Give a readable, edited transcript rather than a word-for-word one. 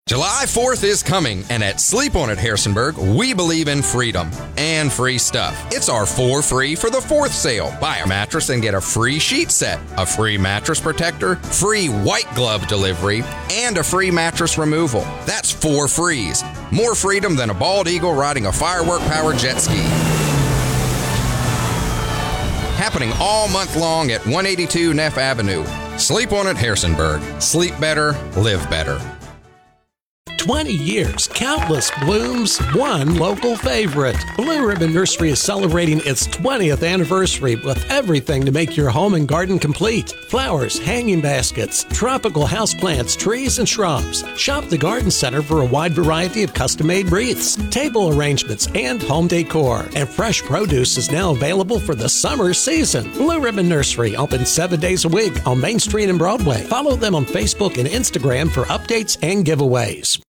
July 4th is coming, and at Sleep On at Harrisonburg, we believe in freedom and free stuff. It's our 4 free for the 4th sale. Buy a mattress and get a free sheet set, a free mattress protector, free white glove delivery, and a free mattress removal. That's 4 frees. More freedom than a bald eagle riding a firework-powered jet ski. Happening all month long at 182 Neff Avenue. Sleep On at Harrisonburg. Sleep better, live better. 20 years, countless blooms, one local favorite. Blue Ribbon Nursery is celebrating its 20th anniversary with everything to make your home and garden complete. Flowers, hanging baskets, tropical houseplants, trees, and shrubs. Shop the Garden Center for a wide variety of custom-made wreaths, table arrangements, and home decor. And fresh produce is now available for the summer season. Blue Ribbon Nursery, open 7 days a week on Main Street and Broadway. Follow them on Facebook and Instagram for updates and giveaways.